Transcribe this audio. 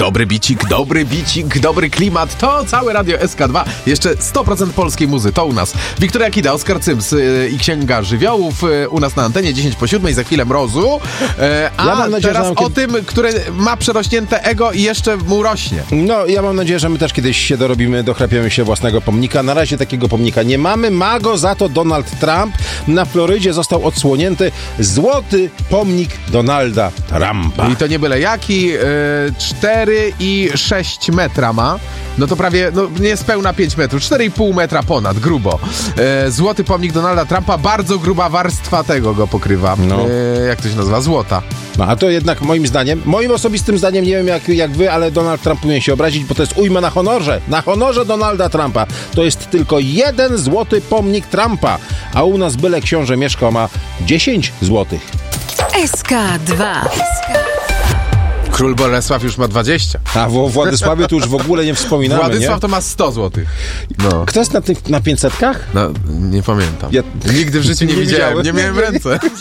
dobry bicik, dobry klimat. To całe Radio SK2. Jeszcze 100% polskiej muzy. To u nas Wiktoria Kida, Oskar Cyms i Księga Żywiołów. U nas na antenie 10:07, za chwilę mrozu. A teraz o tym, który ma przerośnięte ego i jeszcze mu rośnie. No, ja mam nadzieję, że my też kiedyś się dorobimy, dochrapiemy się własnego pomnika. Na razie takiego pomnika nie mamy. Ma go za to Donald Trump. Na Florydzie został odsłonięty złoty pomnik Donalda Trumpa. I to nie byle jaki. 4,6 metra ma. No to prawie, niespełna 5 metrów. 4,5 metra ponad, grubo. Złoty pomnik Donalda Trumpa. Bardzo gruba warstwa tego go pokrywa. Jak to się nazywa? Złota. No, a to jednak moim osobistym zdaniem, nie wiem jak wy, ale Donald Trump powinien się obrazić, bo to jest ujma na honorze. Na honorze Donalda Trumpa. To jest tylko jeden złoty pomnik Trumpa. A u nas byle książę Mieszko ma 10 złotych. SK2. Król Bolesław już ma 20. A o Władysławie to już w ogóle nie wspominamy, Władysław nie? to ma 100 złotych. No. Kto jest na 500-kach? No, nie pamiętam. Ja nigdy w życiu nie widziałem. widziałem. Nie miałem w ręce.